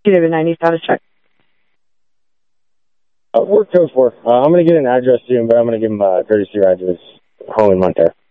David 90 status check. Work code 4. I'm going to get an address soon, but I'm going to give him a courtesy ride to his home in Montana.